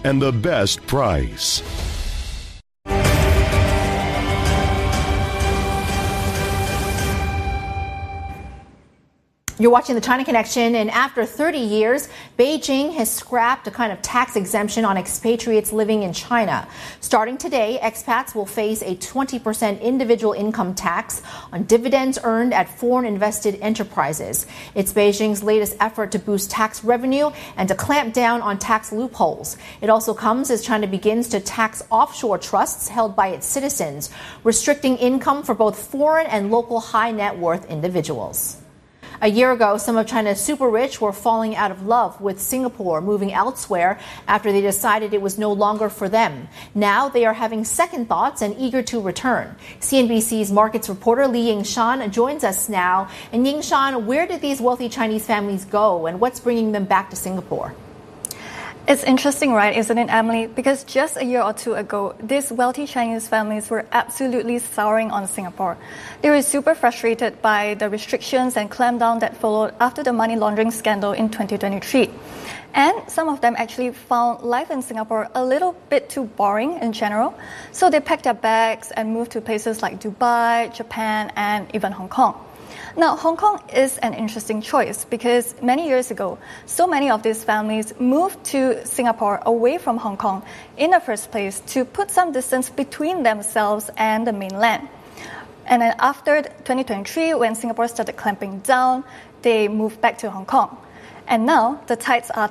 and the best price. You're watching the China Connection, and after 30 years, Beijing has scrapped a kind of tax exemption on expatriates living in China. Starting today, expats will face a 20% individual income tax on dividends earned at foreign invested enterprises. It's Beijing's latest effort to boost tax revenue and to clamp down on tax loopholes. It also comes as China begins to tax offshore trusts held by its citizens, restricting income for both foreign and local high net worth individuals. A year ago, some of China's super rich were falling out of love with Singapore, moving elsewhere after they decided it was no longer for them. Now they are having second thoughts and eager to return. CNBC's markets reporter Li Yingshan joins us now. And Yingshan, where did these wealthy Chinese families go, and what's bringing them back to Singapore? It's interesting, right, isn't it, Emily? Because just a year or two ago, these wealthy Chinese families were absolutely souring on Singapore. They were super frustrated by the restrictions and clampdown that followed after the money laundering scandal in 2023. And some of them actually found life in Singapore a little bit too boring in general. So they packed their bags and moved to places like Dubai, Japan, and even Hong Kong. Now, Hong Kong is an interesting choice because many years ago, so many of these families moved to Singapore away from Hong Kong in the first place to put some distance between themselves and the mainland. And then after 2023, when Singapore started clamping down, they moved back to Hong Kong. And now the tides are